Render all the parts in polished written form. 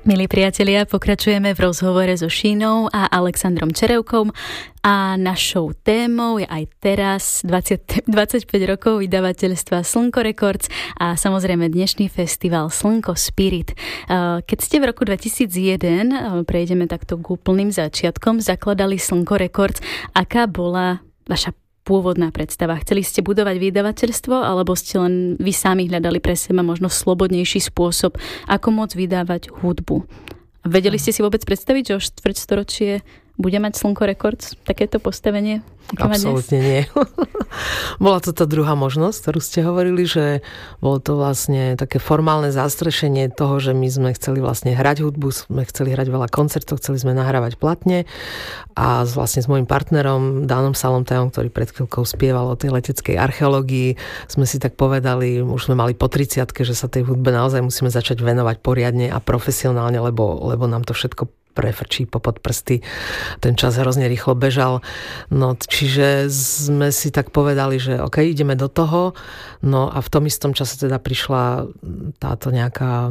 Milí priatelia, pokračujeme v rozhovore so Šínou a Alexandrom Čerevkom a našou témou je aj teraz 25 rokov vydavateľstva Slnko Records a samozrejme dnešný festival Slnko Spirit. Keď ste v roku 2001, prejdeme takto k úplným začiatkom, zakladali Slnko Records, aká bola vaša pôvodná predstava? Chceli ste budovať vydavateľstvo, alebo ste len vy sami hľadali pre seba možno slobodnejší spôsob, ako môcť vydávať hudbu? Vedeli ste si vôbec predstaviť, že o štvrťstoročie bude mať Slnko Records takéto postavenie? Absolútne nie. Bola to tá druhá možnosť, ktorú ste hovorili, že bolo to vlastne také formálne zastrešenie toho, že my sme chceli vlastne hrať hudbu, sme chceli hrať veľa koncertov, chceli sme nahrávať platne a vlastne s mojím partnerom Danom Salomtajom, ktorý pred chvíľkou spieval o tej leteckej archeológii, sme si tak povedali, už sme mali po 30-ke, že sa tej hudbe naozaj musíme začať venovať poriadne a profesionálne, lebo nám to všetko prefrčí popod prsty. Ten čas hrozne rýchlo bežal. No, čiže sme si tak povedali, že OK, ideme do toho. No a v tom istom čase teda prišla táto nejaká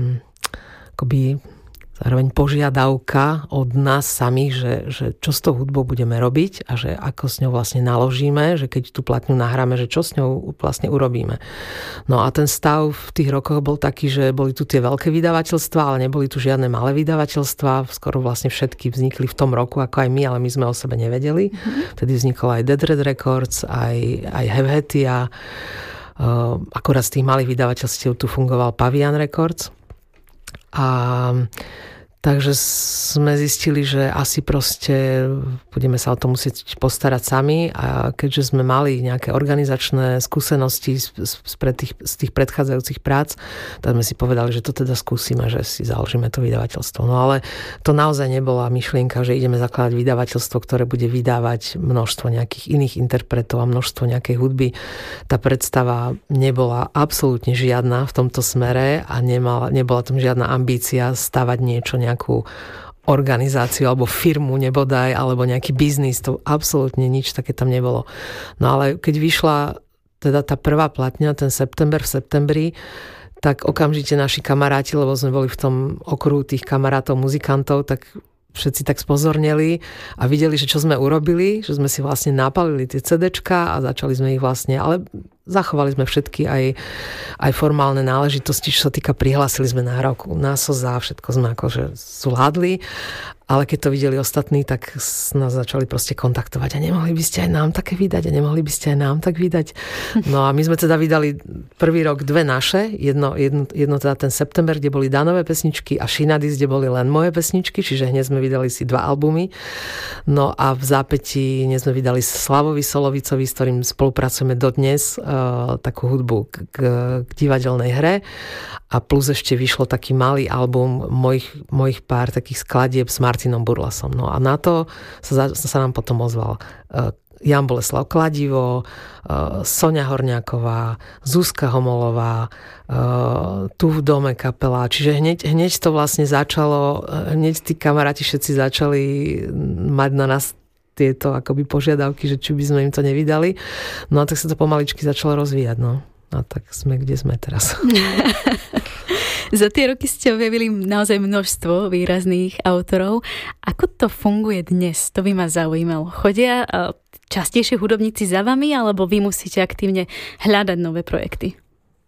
akoby zároveň požiadavka od nás samých, že čo s tou hudbou budeme robiť a že ako s ňou vlastne naložíme, že keď tú platňu nahráme, že čo s ňou vlastne urobíme. No a ten stav v tých rokoch bol taký, že boli tu tie veľké vydavateľstvá, ale neboli tu žiadne malé vydavateľstvá. Skoro vlastne všetky vznikli v tom roku, ako aj my, ale my sme o sebe nevedeli. Vtedy vznikol aj Dead Red Records, aj Helvetia. Akurát z tých malých vydavateľstiev tu fungoval Pavian Records. A takže sme zistili, že asi proste budeme sa o to musieť postarať sami a keďže sme mali nejaké organizačné skúsenosti z tých predchádzajúcich prác, tak sme si povedali, že to teda skúsime, že si založíme to vydavateľstvo. No ale to naozaj nebola myšlienka, že ideme zakladať vydavateľstvo, ktoré bude vydávať množstvo nejakých iných interpretov a množstvo nejakej hudby. Tá predstava nebola absolútne žiadna v tomto smere a nebola tam žiadna ambícia stavať niečo, nejakú organizáciu alebo firmu nebodaj, alebo nejaký biznis, to absolútne nič také tam nebolo. No ale keď vyšla teda tá prvá platňa, ten september v septembri, tak okamžite naši kamaráti, lebo sme boli v tom okruhu tých kamarátov, muzikantov, tak všetci tak spozorneli a videli, že čo sme urobili, že sme si vlastne napalili tie CDčka a začali sme ich vlastne, ale zachovali sme všetky aj formálne náležitosti, čo sa týka, prihlásili sme nahrávku na SOZA, všetko sme akože zvládli, ale keď to videli ostatní, tak nás začali proste kontaktovať a nemohli by ste aj nám také vydať a nemohli by ste aj nám tak vydať. No a my sme teda vydali prvý rok dve naše, jedno teda ten september, kde boli Danové pesničky a Šinadis, kde boli len moje pesničky, čiže hneď sme vydali si 2 albumy. No a v zápätí hneď sme vydali Slavovi Solovicovi, s ktorým spolupracujeme dodnes, takú hudbu k divadelnej hre a plus ešte vyšlo taký malý album mojich pár takých skladieb s Martinom Burlasom. No a na to sa nám potom ozval Jan Boleslav Kladivo, Soňa Horňáková, Zuzka Homolová, tu v dome kapela. Čiže hneď to vlastne začalo, hneď tí kamaráti všetci začali mať na nás tieto akoby požiadavky, že či by sme im to nevydali. No a tak sa to pomaličky začalo rozvíjať. No a tak sme, kde sme teraz. Za tie roky ste objavili naozaj množstvo výrazných autorov. Ako to funguje dnes? To by ma zaujímalo. Chodia častejšie hudobníci za vami, alebo vy musíte aktívne hľadať nové projekty?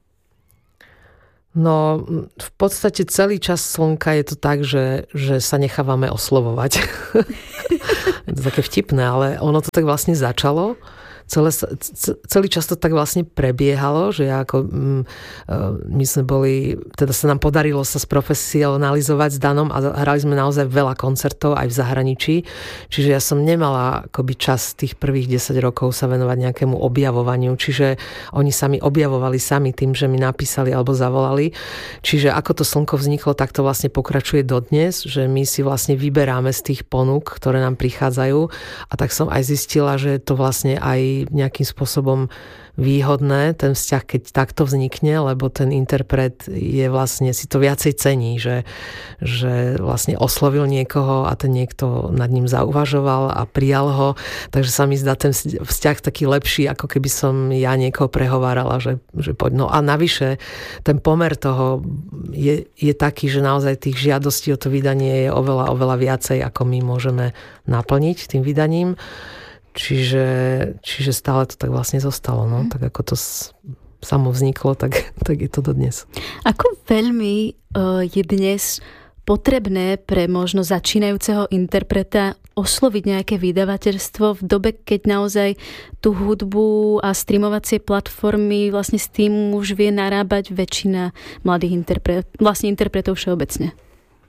No, v podstate celý čas Slnka je to tak, že sa nechávame oslovovať. Je to také vtipné, ale ono to tak vlastne začalo. Celý čas to tak vlastne prebiehalo, že my sme boli, teda sa nám podarilo sa sprofesionalizovať s Danom a hrali sme naozaj veľa koncertov aj v zahraničí, čiže ja som nemala akoby čas tých prvých 10 rokov sa venovať nejakému objavovaniu, čiže oni sami objavovali sami tým, že mi napísali alebo zavolali, čiže ako to Slnko vzniklo, tak to vlastne pokračuje dodnes, že my si vlastne vyberáme z tých ponúk, ktoré nám prichádzajú a tak som aj zistila, že to vlastne aj aj nejakým spôsobom výhodné, ten vzťah, keď takto vznikne, lebo ten interpret je vlastne, si to viacej cení, že vlastne oslovil niekoho a ten niekto nad ním zauvažoval a prijal ho, takže sa mi zdá ten vzťah taký lepší, ako keby som ja niekoho prehovárala, že poď. No a navyše, ten pomer toho je taký, že naozaj tých žiadostí o to vydanie je oveľa, oveľa viacej, ako my môžeme naplniť tým vydaním. Čiže stále to tak vlastne zostalo. No? Tak ako to samo vzniklo, tak je to dodnes. Ako veľmi je dnes potrebné pre možno začínajúceho interpreta osloviť nejaké vydavateľstvo v dobe, keď naozaj tú hudbu a streamovacie platformy vlastne s tým už vie narábať väčšina mladých interpretov všeobecne?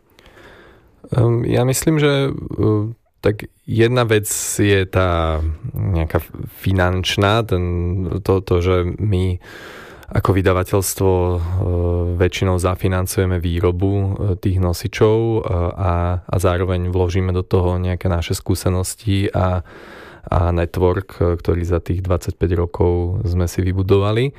Ja myslím, že tak jedna vec je tá nejaká finančná, to, že my ako vydavateľstvo väčšinou zafinancujeme výrobu tých nosičov a zároveň vložíme do toho nejaké naše skúsenosti a network, ktorý za tých 25 rokov sme si vybudovali.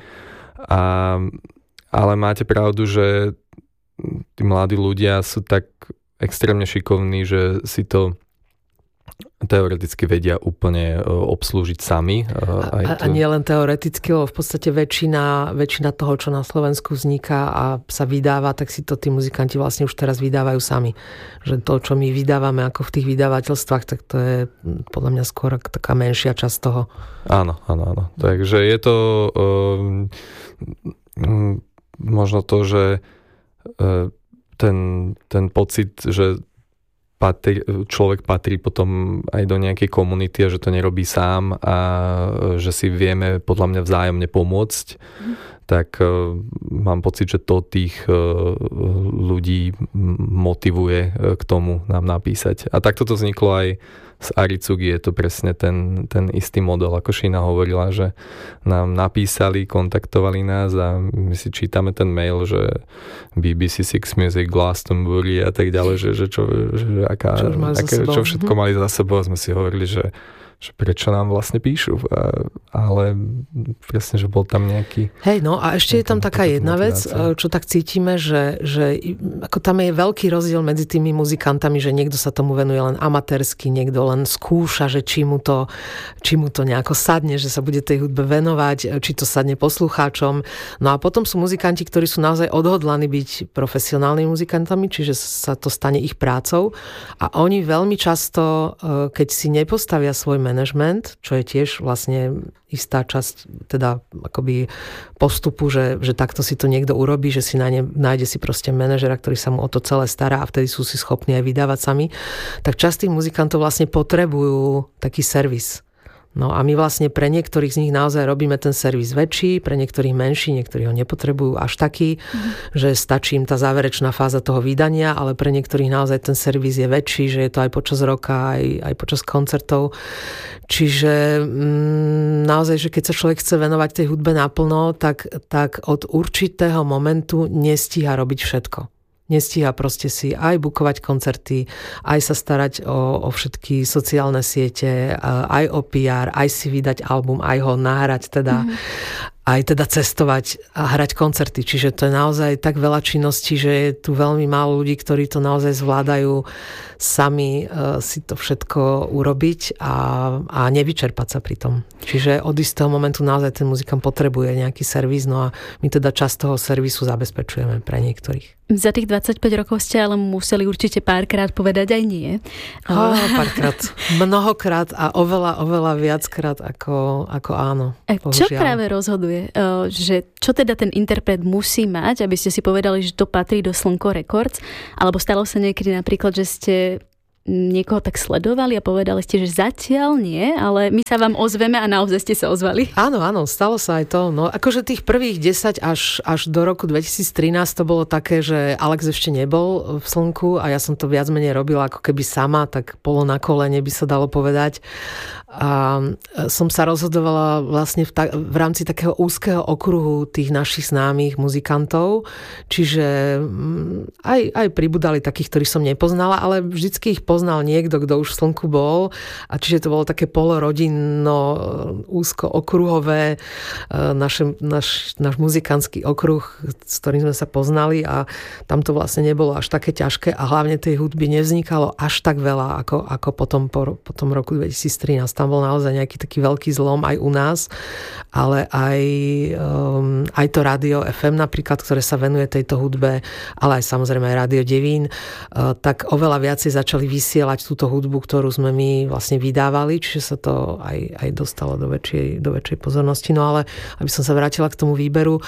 Ale máte pravdu, že tí mladí ľudia sú tak extrémne šikovní, že si to teoreticky vedia úplne obslúžiť sami. A nie len teoreticky, lebo v podstate väčšina toho, čo na Slovensku vzniká a sa vydáva, tak si to tí muzikanti vlastne už teraz vydávajú sami. Že to, čo my vydávame ako v tých vydavateľstvách, tak to je podľa mňa skôr taká menšia časť toho. Áno. Takže je to možno to, že ten pocit, že človek patrí potom aj do nejakej komunity a že to nerobí sám a že si vieme podľa mňa vzájomne pomôcť, tak mám pocit, že to tých ľudí motivuje k tomu nám napísať. A takto to vzniklo aj z Aricugi, je to presne ten istý model, ako Šína hovorila, že nám napísali, kontaktovali nás a my si čítame ten mail, že BBC Six Music, Glastonbury a tak ďalej, čo všetko mali za sebou a sme si hovorili, že prečo nám vlastne píšu. Ale presne, že bol tam nejaký... Hej, no a ešte je tam taká jedna vec, čo tak cítime, že ako tam je veľký rozdiel medzi tými muzikantami, že niekto sa tomu venuje len amatérsky, niekto len skúša, že či mu to nejako sadne, že sa bude tej hudbe venovať, či to sadne poslucháčom. No a potom sú muzikanti, ktorí sú naozaj odhodlaní byť profesionálnymi muzikantami, čiže sa to stane ich prácou. A oni veľmi často, keď si nepostavia svoj management, čo je tiež vlastne istá časť teda akoby postupu, že takto si to niekto urobí, že si nájde si proste manažera, ktorý sa mu o to celé stará a vtedy sú si schopní aj vydávať sami, tak časť tých muzikantov vlastne potrebujú taký servis. No a my vlastne pre niektorých z nich naozaj robíme ten servis väčší, pre niektorých menší, niektorí ho nepotrebujú až taký, že stačí im tá záverečná fáza toho vydania, ale pre niektorých naozaj ten servis je väčší, že je to aj počas roka, aj počas koncertov. Čiže naozaj, že keď sa človek chce venovať tej hudbe naplno, tak od určitého momentu nestíha robiť všetko. Nestíha proste si aj bukovať koncerty, aj sa starať o všetky sociálne siete, aj o PR, aj si vydať album, aj ho nahrať teda, aj teda cestovať a hrať koncerty. Čiže to je naozaj tak veľa činností, že je tu veľmi málo ľudí, ktorí to naozaj zvládajú sami si to všetko urobiť a nevyčerpať sa pri tom. Čiže od istého momentu naozaj ten muzikant potrebuje nejaký servis, no a my teda časť toho servisu zabezpečujeme pre niektorých. Za tých 25 rokov ste ale museli určite párkrát povedať aj nie. Párkrát. Mnohokrát a oveľa viackrát ako áno. Čo práve rozhoduje? Že čo teda ten interpret musí mať, aby ste si povedali, že to patrí do Slnko Records? Alebo stalo sa niekedy napríklad, že ste niekoho tak sledovali a povedali ste, že zatiaľ nie, ale my sa vám ozveme a naozaj ste sa ozvali. Áno, stalo sa aj to. No, akože tých prvých 10 až do roku 2013 to bolo také, že Alex ešte nebol v Slnku a ja som to viac menej robila ako keby sama, tak polo na kolene by sa dalo povedať. A som sa rozhodovala vlastne v rámci takého úzkeho okruhu tých našich známych muzikantov, čiže aj pribudali takých, ktorých som nepoznala, ale vždycky ich poznala poznal niekto, kto už v Slnku bol, a čiže to bolo také polorodinno, úzko okruhové, náš muzikantský okruh, s ktorým sme sa poznali, a tam to vlastne nebolo až také ťažké a hlavne tej hudby nevznikalo až tak veľa, ako potom po tom roku 2013. Tam bol naozaj nejaký taký veľký zlom aj u nás, ale aj to rádio FM napríklad, ktoré sa venuje tejto hudbe, ale aj samozrejme aj rádio Devín, tak oveľa viacej začali vysielať túto hudbu, ktorú sme my vlastne vydávali, čiže sa to aj dostalo do väčšej pozornosti. No ale aby som sa vrátila k tomu výberu,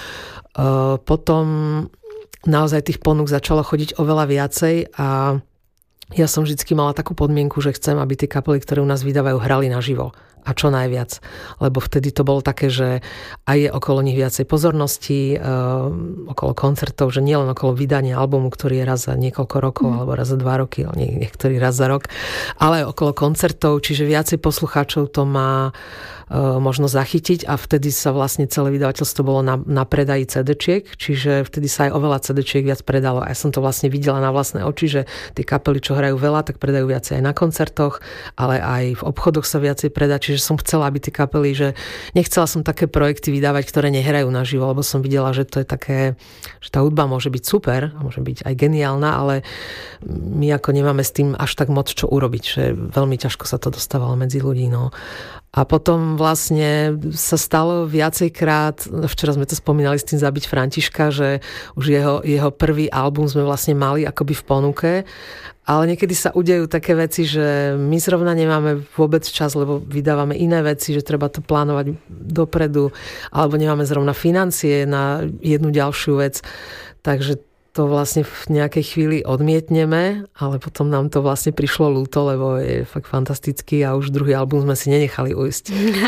potom naozaj tých ponúk začalo chodiť oveľa viacej a ja som vždycky mala takú podmienku, že chcem, aby tie kapely, ktoré u nás vydávajú, hrali naživo. A čo najviac. Lebo vtedy to bolo také, že aj je okolo nich viacej pozornosti, okolo koncertov, že nielen okolo vydania albumu, ktorý je raz za niekoľko rokov, alebo raz za 2 roky, ale niektorý raz za rok, ale aj okolo koncertov, čiže viacej poslucháčov to má možno zachytiť a vtedy sa vlastne celé vydavateľstvo bolo na predaji CD-čiek, čiže vtedy sa aj oveľa CD-čiek viac predalo. A ja som to vlastne videla na vlastné oči, že tie kapely, čo hrajú veľa, tak predajú viacej aj na koncertoch, ale aj v obchodoch sa viacej predá, čiže som chcela, aby tie kapely, že nechcela som také projekty vydávať, ktoré nehrajú naživo, lebo som videla, že to je také, že tá hudba môže byť super, môže byť aj geniálna, ale my ako nemáme s tým až tak moc čo urobiť, že veľmi ťažko sa to dostávalo medzi ľudí, no. A potom vlastne sa stalo viacejkrát, včera sme to spomínali s tým Zabiť Františka, že už jeho prvý album sme vlastne mali akoby v ponuke, ale niekedy sa udejú také veci, že my zrovna nemáme vôbec čas, lebo vydávame iné veci, že treba to plánovať dopredu, alebo nemáme zrovna financie na jednu ďalšiu vec, takže to vlastne v nejakej chvíli odmietneme, ale potom nám to vlastne prišlo ľúto, lebo je fakt fantastický a už druhý album sme si nenechali ujsť.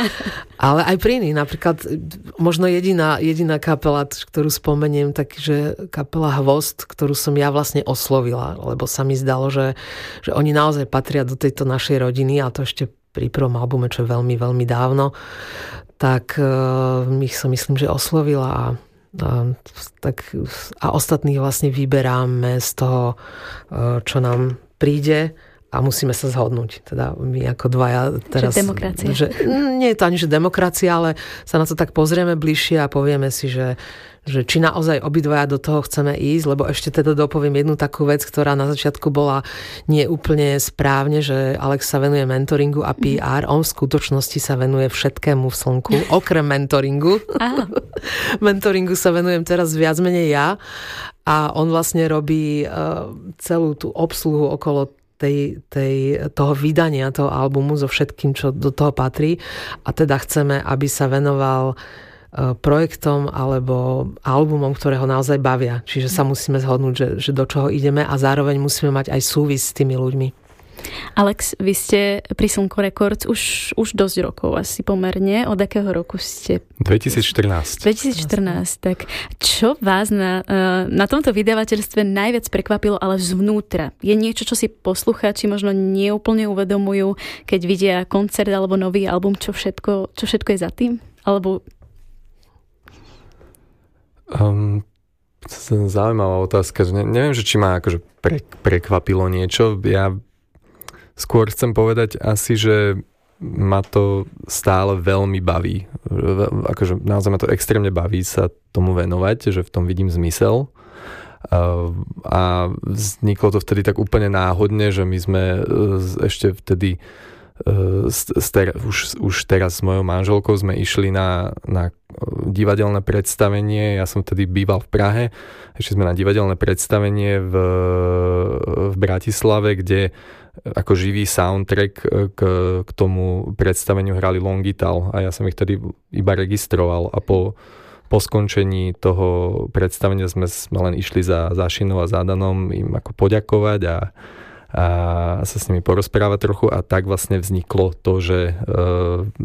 Ale aj pri iných, napríklad možno jediná kapela, ktorú spomeniem, takže kapela Hvozd, ktorú som ja vlastne oslovila, lebo sa mi zdalo, že oni naozaj patria do tejto našej rodiny, a to ešte pri prvom albume, čo je veľmi, veľmi dávno, tak ich som myslím, že oslovila a ostatných vlastne vyberáme z toho, čo nám príde a musíme sa zhodnúť. Teda my ako dvaja teraz... Že demokracia. Nie je to ani, že demokracia, ale sa na to tak pozrieme bližšie a povieme si, že či naozaj obidvaja do toho chceme ísť, lebo ešte teda dopoviem jednu takú vec, ktorá na začiatku bola nie úplne správne, že Alex sa venuje mentoringu a PR. On v skutočnosti sa venuje všetkému v Slnku, okrem mentoringu. Mentoringu sa venujem teraz viac menej ja a on vlastne robí celú tú obsluhu okolo toho vydania toho albumu so všetkým, čo do toho patrí, a teda chceme, aby sa venoval projektom alebo albumom, ktoré ho naozaj bavia. Čiže sa musíme zhodnúť, že do čoho ideme, a zároveň musíme mať aj súvis s tými ľuďmi. Alex, vy ste pri Slnko Records už dosť rokov, asi pomerne. Od akého roku ste? 2014. 2014, tak čo vás na tomto vydavateľstve najviac prekvapilo, ale zvnútra? Je niečo, čo si poslucháči možno neúplne uvedomujú, keď vidia koncert alebo nový album, čo všetko je za tým? Alebo... Zaujímavá otázka. Neviem, že či ma akože prekvapilo niečo. Ja skôr chcem povedať asi, že ma to stále veľmi baví. Akože naozaj ma to extrémne baví sa tomu venovať, že v tom vidím zmysel. A vzniklo to vtedy tak úplne náhodne, že my sme ešte vtedy už teraz s mojou manželkou sme išli na divadelné predstavenie. Ja som vtedy býval v Prahe. Ešte sme na divadelné predstavenie v Bratislave, kde ako živý soundtrack k tomu predstaveniu hrali Longital, a ja som ich tedy iba registroval, a po skončení toho predstavenia sme len išli za Šinou a za Danom im ako poďakovať a sa s nimi porozprávať trochu, a tak vlastne vzniklo to, že